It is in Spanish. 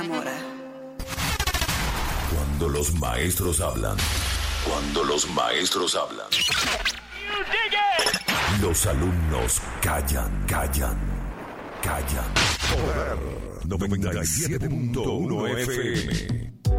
enamora. Cuando los maestros hablan. Cuando los maestros hablan. Los alumnos callan. Poder 97.1 FM.